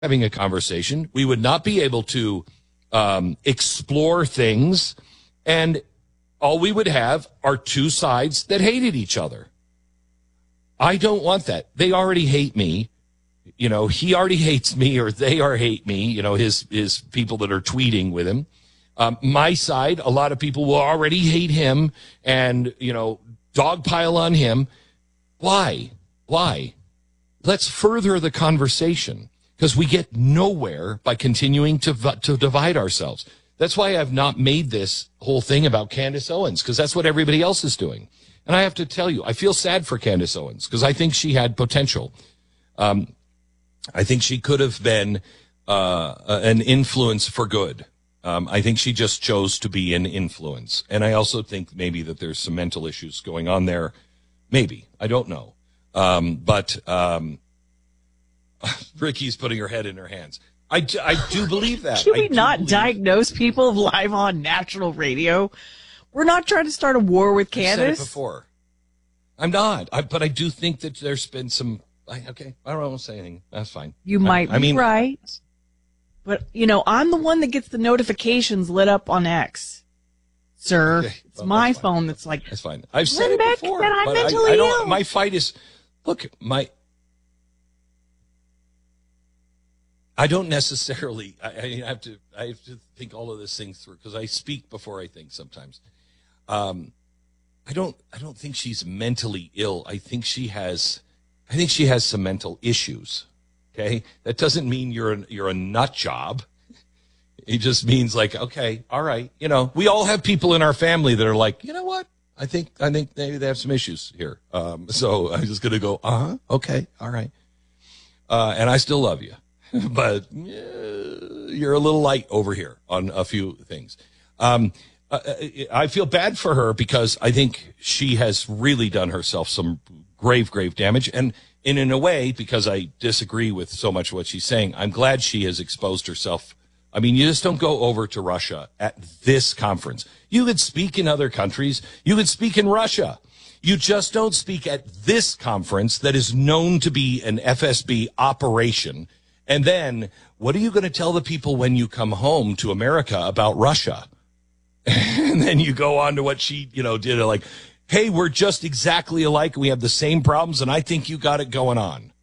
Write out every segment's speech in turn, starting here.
having a conversation. We would not be able to explore things. And all we would have are two sides that hated each other. I don't want that. They already hate me. You know, he already hates me, or they are hate me, you know, his people that are tweeting with him. My side, a lot of people will already hate him and, you know, dogpile on him. Why? Let's further the conversation, because we get nowhere by continuing to divide ourselves. That's why I've not made this whole thing about Candace Owens, because that's what everybody else is doing. And I have to tell you, I feel sad for Candace Owens, because I think she had potential. I think she could have been an influence for good. I think she just chose to be an influence. And I also think maybe that there's some mental issues going on there. Maybe. I don't know. But Ricky's putting her head in her hands. I do believe that. Can we not diagnose people live on national radio? We're not trying to start a war with Candace. I've said it before. I'm not. But I do think that there's been some... Okay, I don't want to say anything. That's fine. You might be right. But, you know, I'm the one that gets the notifications lit up on X. Sir, okay, it's my phone that's like... That's fine. I've said it before. That I'm mentally ill. My fight is... Look, I don't necessarily... I have to think all of this things through, because I speak before I think sometimes. I don't think she's mentally ill. I think she has some mental issues. Okay, that doesn't mean you're a nut job. It just means like, okay, all right. You know, we all have people in our family that are like, you know what? I think they have some issues here. So I'm just gonna go, okay, all right. And I still love you, but you're a little light over here on a few things. I feel bad for her, because I think she has really done herself some grave damage. And in a way, because I disagree with so much of what she's saying, I'm glad she has exposed herself. I mean, you just don't go over to Russia at this conference. You could speak in other countries. You could speak in Russia. You just don't speak at this conference that is known to be an FSB operation. And then what are you going to tell the people when you come home to America about Russia? And then you go on to what she, did, like, hey, we're just exactly alike. We have the same problems, and I think you got it going on.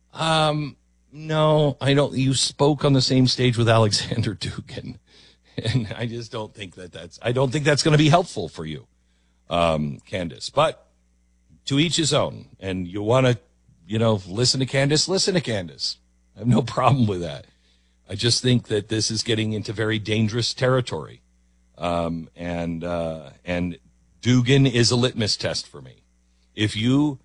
No, I don't. You spoke on the same stage with Alexander Dugin, and I just don't think I don't think that's going to be helpful for you, Candace. But to each his own. And you want to, listen to Candace, listen to Candace. I have no problem with that. I just think that this is getting into very dangerous territory. And Dugin is a litmus test for me. If you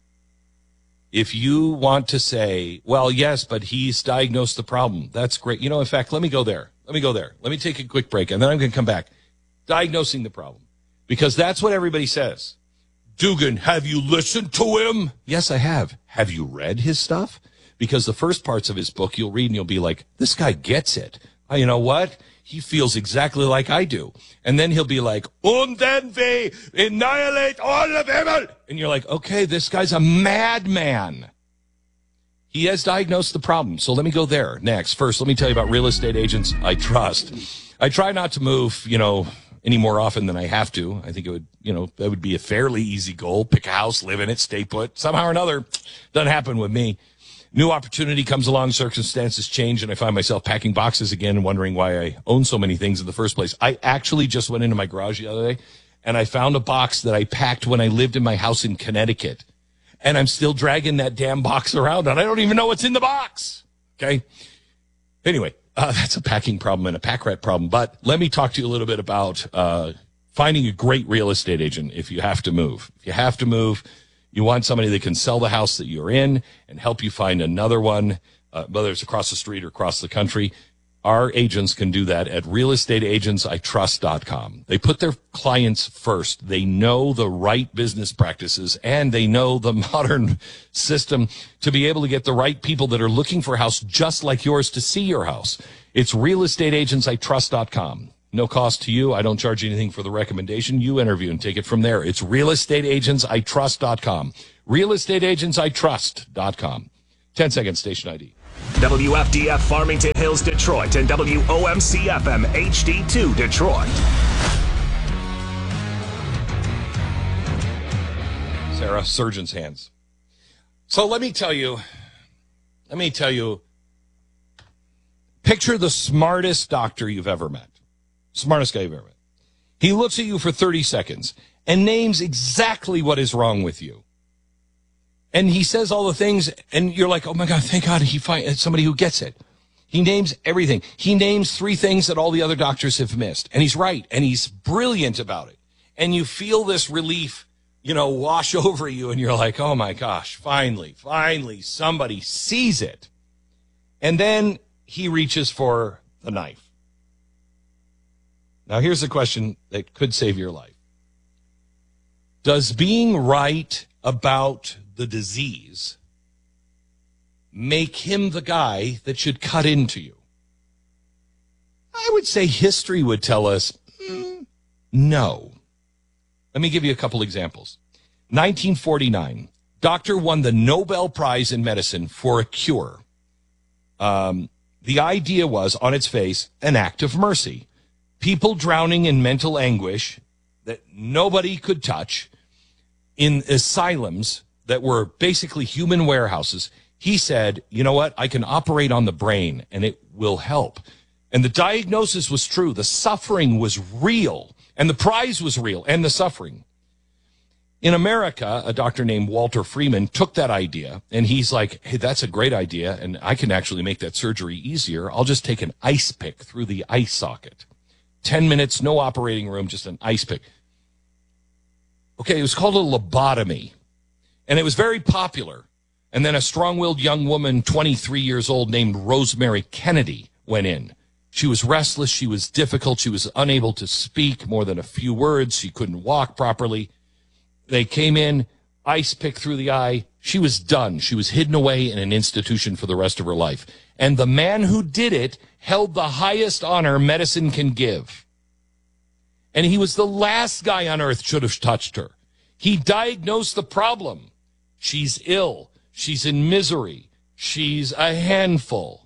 want to say, well, yes, but he's diagnosed the problem, that's great. In fact, let me go there. Let me take a quick break, and then I'm going to come back. Diagnosing the problem. Because that's what everybody says. Dugin, have you listened to him? Yes, I have. Have you read his stuff? Because the first parts of his book you'll read and you'll be like, this guy gets it. You know what? He feels exactly like I do. And then he'll be like, und then we annihilate all of evil. And you're like, okay, this guy's a madman. He has diagnosed the problem. So let me go there next. First, let me tell you about real estate agents I trust. I try not to move, any more often than I have to. I think it would, that would be a fairly easy goal. Pick a house, live in it, stay put. Somehow or another, doesn't happen with me. New opportunity comes along, circumstances change, and I find myself packing boxes again and wondering why I own so many things in the first place. I actually just went into my garage the other day, and I found a box that I packed when I lived in my house in Connecticut. And I'm still dragging that damn box around, and I don't even know what's in the box. Okay? Anyway, that's a packing problem and a pack rat problem. But let me talk to you a little bit about finding a great real estate agent if you have to move. If you have to move, you want somebody that can sell the house that you're in and help you find another one, whether it's across the street or across the country. Our agents can do that at realestateagentsitrust.com. They put their clients first. They know the right business practices, and they know the modern system to be able to get the right people that are looking for a house just like yours to see your house. It's realestateagentsitrust.com. No cost to you. I don't charge anything for the recommendation. You interview and take it from there. It's realestateagentsitrust.com. Realestateagentsitrust.com. 10 seconds, station ID. WFDF Farmington Hills, Detroit, and WOMC-FM HD2 Detroit. Sarah, surgeon's hands. So let me tell you, picture the smartest doctor you've ever met. Smartest guy you've ever met. He looks at you for 30 seconds and names exactly what is wrong with you. And he says all the things, and you're like, oh my God, thank God he finds somebody who gets it. He names everything. He names 3 things that all the other doctors have missed. And he's right. And he's brilliant about it. And you feel this relief, wash over you. And you're like, oh my gosh, finally, somebody sees it. And then he reaches for the knife. Now, here's a question that could save your life. Does being right about the disease make him the guy that should cut into you? I would say history would tell us no. Let me give you a couple examples. 1949, doctor won the Nobel Prize in medicine for a cure. The idea was, on its face, an act of mercy. People drowning in mental anguish that nobody could touch in asylums that were basically human warehouses. He said, you know what? I can operate on the brain and it will help. And the diagnosis was true. The suffering was real and the prize was real and the suffering. In America, a doctor named Walter Freeman took that idea and he's like, hey, that's a great idea. And I can actually make that surgery easier. I'll just take an ice pick through the eye socket. 10 minutes, no operating room, just an ice pick. Okay, it was called a lobotomy. And it was very popular. And then a strong-willed young woman, 23 years old, named Rosemary Kennedy, went in. She was restless. She was difficult. She was unable to speak more than a few words. She couldn't walk properly. They came in, ice pick through the eye. She was done. She was hidden away in an institution for the rest of her life. And the man who did it held the highest honor medicine can give. And he was the last guy on earth should have touched her. He diagnosed the problem. She's ill. She's in misery. She's a handful.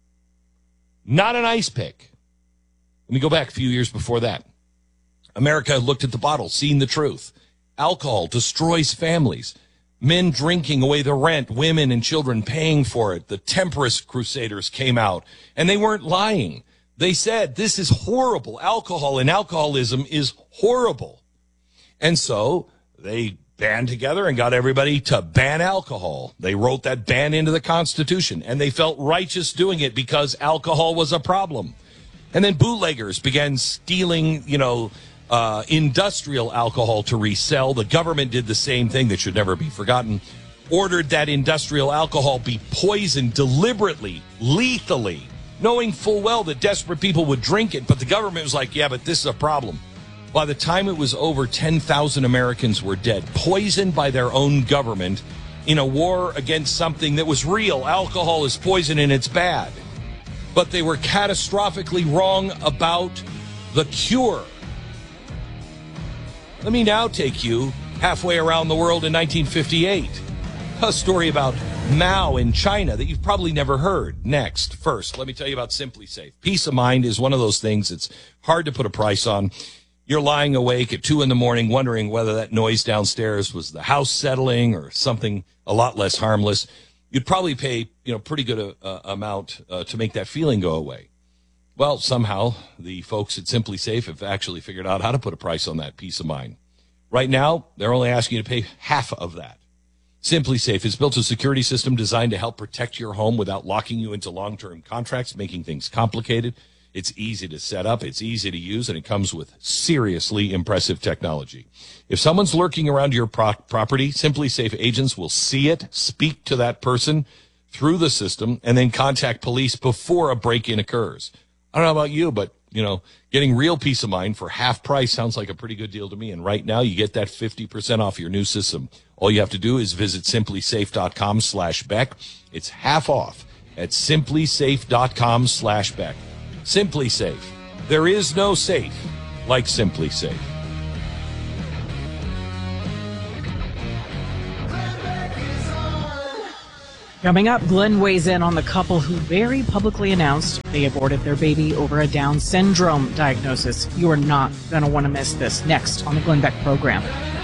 Not an ice pick. Let me go back a few years before that. America looked at the bottle, seen the truth. Alcohol destroys families. Men drinking away the rent, women and children paying for it. The temperance crusaders came out, and they weren't lying. They said, this is horrible. Alcohol and alcoholism is horrible. And so they band together and got everybody to ban alcohol. They wrote that ban into the Constitution, and they felt righteous doing it because alcohol was a problem. And then bootleggers began stealing, industrial alcohol to resell. The government did the same thing that should never be forgotten. Ordered that industrial alcohol be poisoned deliberately, lethally, knowing full well that desperate people would drink it. But the government was like, yeah, but this is a problem. By the time it was over, 10,000 Americans were dead, poisoned by their own government in a war against something that was real. Alcohol is poison and it's bad. But they were catastrophically wrong about the cure. Let me now take you halfway around the world in 1958. A story about Mao in China that you've probably never heard. Next, first, let me tell you about SimpliSafe. Peace of mind is one of those things that's hard to put a price on. You're lying awake at 2 a.m. wondering whether that noise downstairs was the house settling or something a lot less harmless. You'd probably pay, pretty good amount to make that feeling go away. Well, somehow the folks at SimpliSafe have actually figured out how to put a price on that peace of mind. Right now, they're only asking you to pay half of that. SimpliSafe has built a security system designed to help protect your home without locking you into long-term contracts, making things complicated. It's easy to set up, it's easy to use, and it comes with seriously impressive technology. If someone's lurking around your property, SimpliSafe agents will see it, speak to that person through the system, and then contact police before a break-in occurs. I don't know about you, but, getting real peace of mind for half price sounds like a pretty good deal to me. And right now, you get that 50% off your new system. All you have to do is visit SimpliSafe.com/Beck. It's half off at SimpliSafe.com/Beck. SimpliSafe. There is no safe like SimpliSafe. Coming up, Glenn weighs in on the couple who very publicly announced they aborted their baby over a Down syndrome diagnosis. You are not going to want to miss this. Next on the Glenn Beck program.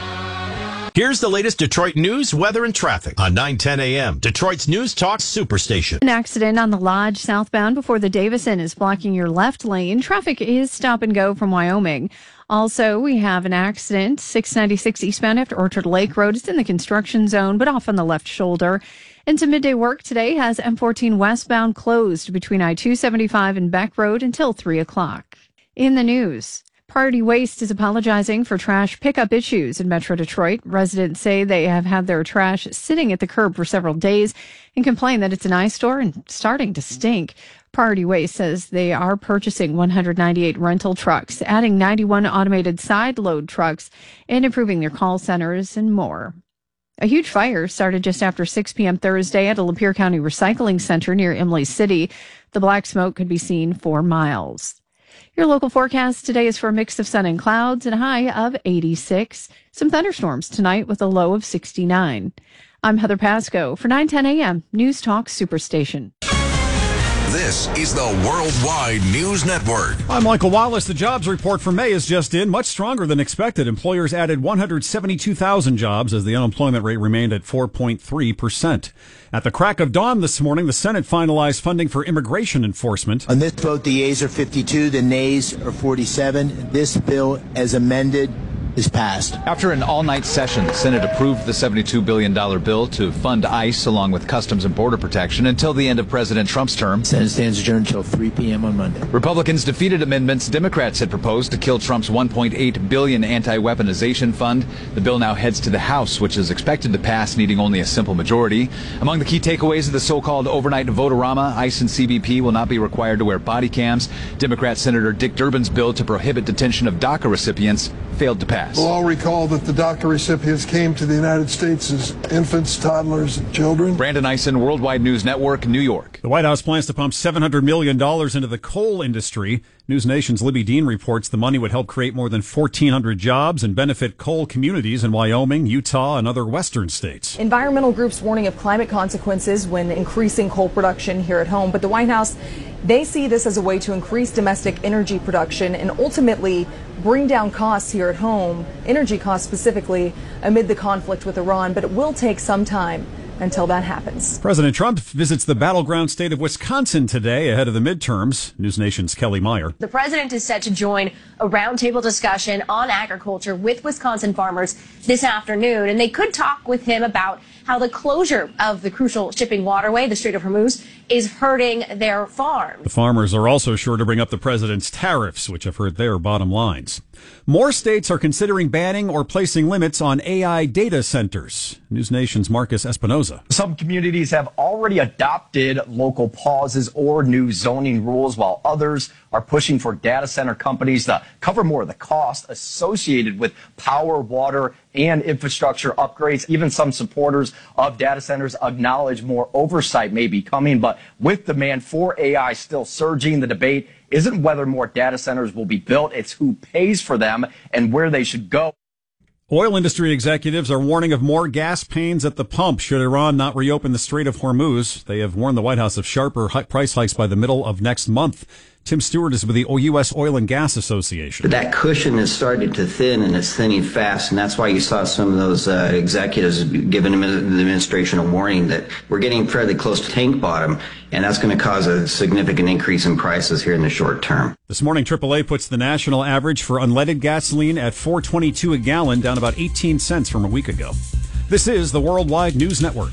Here's the latest Detroit news, weather, and traffic on 9:10 a.m. Detroit's News Talk Superstation. An accident on the Lodge southbound before the Davison is blocking your left lane. Traffic is stop and go from Wyoming. Also, we have an accident, 696 eastbound after Orchard Lake Road. It's in the construction zone, but off on the left shoulder. And some midday work today has M14 westbound closed between I-275 and Beck Road until 3 o'clock. In the news, Priority Waste is apologizing for trash pickup issues in Metro Detroit. Residents say they have had their trash sitting at the curb for several days and complain that it's an eyesore and starting to stink. Priority Waste says they are purchasing 198 rental trucks, adding 91 automated side load trucks, and improving their call centers and more. A huge fire started just after 6 p.m. Thursday at a Lapeer County recycling center near Imlay City. The black smoke could be seen for miles. Your local forecast today is for a mix of sun and clouds and a high of 86. Some thunderstorms tonight with a low of 69. I'm Heather Pasco for 9:10 a.m. News Talk Superstation. This is the Worldwide News Network. I'm Michael Wallace. The jobs report for May is just in, much stronger than expected. Employers added 172,000 jobs as the unemployment rate remained at 4.3%. At the crack of dawn this morning, the Senate finalized funding for immigration enforcement. On this vote, the yeas are 52, the nays are 47. This bill, as amended, is passed. After an all-night session, the Senate approved the $72 billion bill to fund ICE along with Customs and Border Protection until the end of President Trump's term. Senate stands adjourned until 3 p.m. on Monday. Republicans defeated amendments Democrats had proposed to kill Trump's $1.8 billion anti-weaponization fund. The bill now heads to the House, which is expected to pass, needing only a simple majority. Among the key takeaways of the so-called overnight vote-a-rama, ICE and CBP will not be required to wear body cams. Democrat Senator Dick Durbin's bill to prohibit detention of DACA recipients failed to pass. We'll all recall that the DACA recipients came to the United States as infants, toddlers, and children. Brandon Eisen, Worldwide News Network, New York. The White House plans to pump $700 million into the coal industry. News Nation's Libby Dean reports the money would help create more than 1,400 jobs and benefit coal communities in Wyoming, Utah, and other western states. Environmental groups warning of climate consequences when increasing coal production here at home. But the White House, they see this as a way to increase domestic energy production and ultimately bring down costs here at home, energy costs specifically, amid the conflict with Iran. But it will take some time until that happens. President Trump visits the battleground state of Wisconsin today ahead of the midterms. News Nation's Kelly Meyer. The president is set to join a roundtable discussion on agriculture with Wisconsin farmers this afternoon, and they could talk with him about how the closure of the crucial shipping waterway, the Strait of Hormuz, is hurting their farms. The farmers are also sure to bring up the president's tariffs, which have hurt their bottom lines. More states are considering banning or placing limits on AI data centers. News Nation's Marcus Espinoza. Some communities have already adopted local pauses or new zoning rules, while others are pushing for data center companies to cover more of the cost associated with power, water, and infrastructure upgrades. Even some supporters of data centers acknowledge more oversight may be coming, but with demand for AI still surging, the debate isn't whether more data centers will be built, it's who pays for them and where they should go. Oil industry executives are warning of more gas pains at the pump should Iran not reopen the Strait of Hormuz. They have warned the White House of sharper price hikes by the middle of next month. Tim Stewart is with the U.S. Oil and Gas Association. That cushion is starting to thin, and it's thinning fast, and that's why you saw some of those executives giving the administration a warning that we're getting fairly close to tank bottom, and that's going to cause a significant increase in prices here in the short term. This morning, AAA puts the national average for unleaded gasoline at $4.22 a gallon, down about 18 cents from a week ago. This is the Worldwide News Network.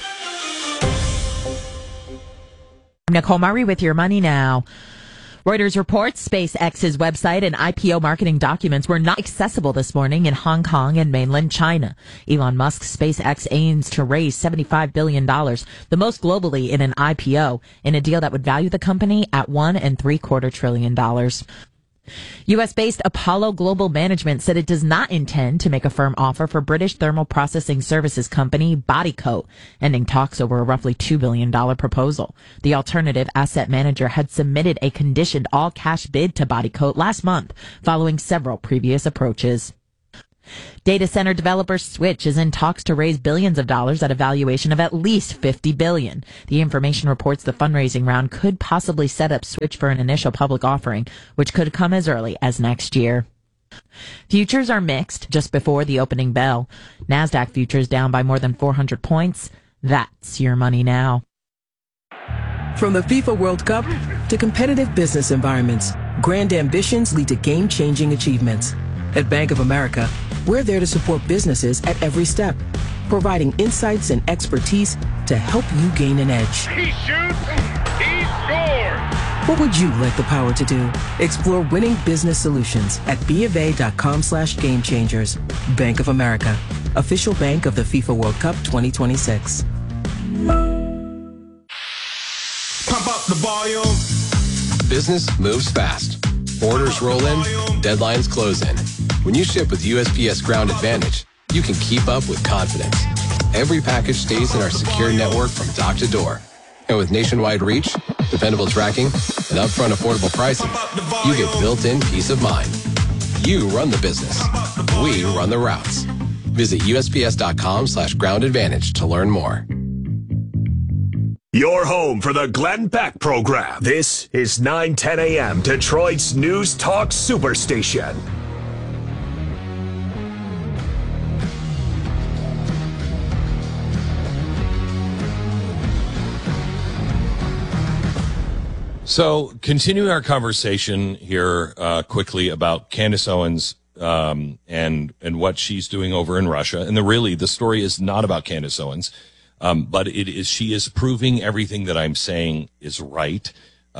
I'm Nicole Murray with your Money Now. Reuters reports SpaceX's website and IPO marketing documents were not accessible this morning in Hong Kong and mainland China. Elon Musk's SpaceX aims to raise $75 billion, the most globally in an IPO, in a deal that would value the company at $1.75 trillion. U.S.-based Apollo Global Management said it does not intend to make a firm offer for British thermal processing services company Bodycote, ending talks over a roughly $2 billion proposal. The alternative asset manager had submitted a conditioned all-cash bid to Bodycote last month, following several previous approaches. Data center developer Switch is in talks to raise billions of dollars at a valuation of at least $50 billion. The information reports the fundraising round could possibly set up Switch for an initial public offering, which could come as early as next year. Futures are mixed just before the opening bell. NASDAQ futures down by more than 400 points. That's your money now. From the FIFA World Cup to competitive business environments, grand ambitions lead to game-changing achievements. At Bank of America, we're there to support businesses at every step, providing insights and expertise to help you gain an edge. He shoots, he scores! What would you like the power to do? Explore winning business solutions at BofA.com/gamechangers. Bank of America, official bank of the FIFA World Cup 2026. Pump up the volume. Business moves fast. Orders roll in, deadlines close in. When you ship with USPS Ground Advantage, you can keep up with confidence. Every package stays in our secure network from dock to door. And with nationwide reach, dependable tracking, and upfront affordable pricing, you get built-in peace of mind. You run the business. We run the routes. Visit USPS.com/Ground Advantage to learn more. Your home for the Glenn Beck program. This is 910 a.m. Detroit's News Talk Superstation. So, continuing our conversation here quickly about Candace Owens and what she's doing over in Russia. And the story is not about Candace Owens. But she is proving everything that I'm saying is right.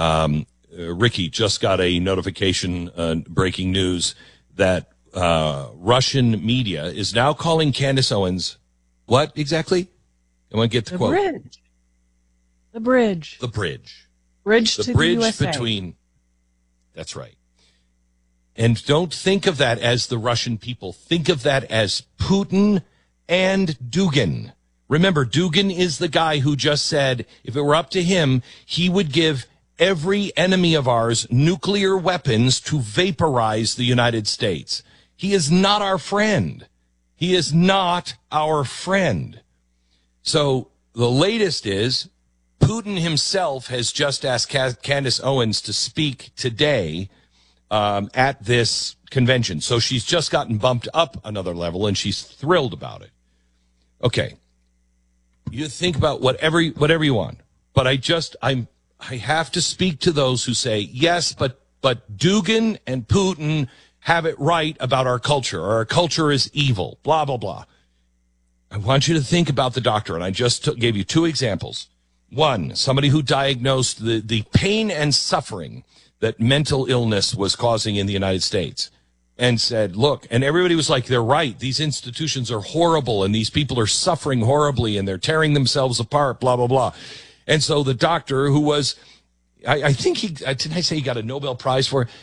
Ricky just got a notification, breaking news, that Russian media is now calling Candace Owens, what exactly? I want to get the quote. The bridge. Bridge to the USA. Between. That's right. And don't think of that as the Russian people. Think of that as Putin and Dugin. Remember, Dugin is the guy who just said if it were up to him, he would give every enemy of ours nuclear weapons to vaporize the United States. He is not our friend. He is not our friend. So the latest is Putin himself has just asked Candace Owens to speak today at this convention. So she's just gotten bumped up another level, and she's thrilled about it. Okay. You think about whatever you want, but I have to speak to those who say, yes, but Dugin and Putin have it right about our culture, or our culture is evil, blah, blah, blah. I want you to think about the doctor, and I just gave you two examples. One, somebody who diagnosed the pain and suffering that mental illness was causing in the United States, and said, look, and everybody was like, they're right. These institutions are horrible, and these people are suffering horribly, and they're tearing themselves apart, blah, blah, blah. And so the doctor, who was, I think didn't I say he got a Nobel Prize for it?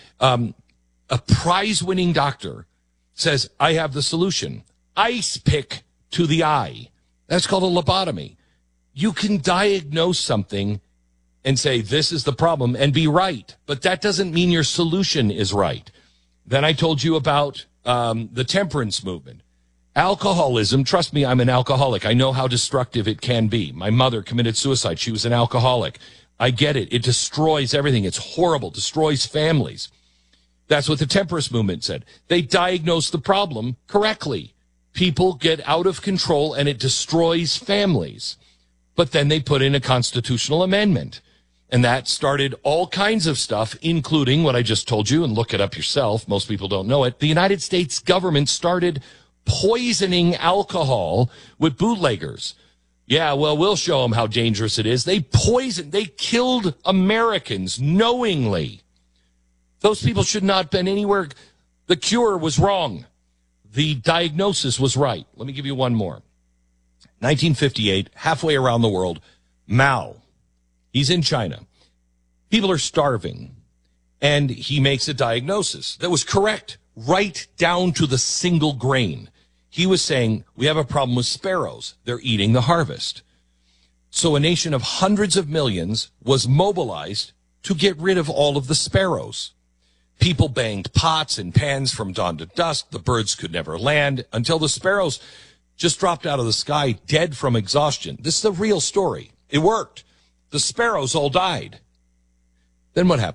A prize-winning doctor says, I have the solution. Ice pick to the eye. That's called a lobotomy. You can diagnose something and say, this is the problem, and be right. But that doesn't mean your solution is right. Then I told you about the temperance movement. Alcoholism, trust me, I'm an alcoholic. I know how destructive it can be. My mother committed suicide. She was an alcoholic. I get it. It destroys everything. It's horrible. Destroys families. That's what the temperance movement said. They diagnosed the problem correctly. People get out of control and it destroys families. But then they put in a constitutional amendment. And that started all kinds of stuff, including what I just told you, and look it up yourself. Most people don't know it. The United States government started poisoning alcohol with bootleggers. Yeah, well, we'll show them how dangerous it is. They killed Americans knowingly. Those people should not have been anywhere. The cure was wrong. The diagnosis was right. Let me give you one more. 1958, halfway around the world, Mao. He's in China. People are starving. And he makes a diagnosis that was correct, right down to the single grain. He was saying, we have a problem with sparrows. They're eating the harvest. So a nation of hundreds of millions was mobilized to get rid of all of the sparrows. People banged pots and pans from dawn to dusk. The birds could never land until the sparrows just dropped out of the sky dead from exhaustion. This is a real story. It worked. The sparrows all died. Then what happened?